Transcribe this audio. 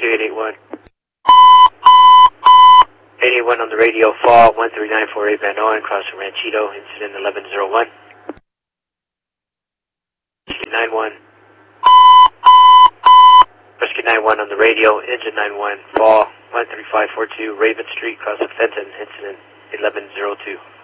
881. 881 on the radio, fall 13948 Van Owen, crossing Ranchito, incident 1101. 91. Rescue 91 on the radio, engine 91, fall 13542 Raven Street, crossing Fenton, incident 1102.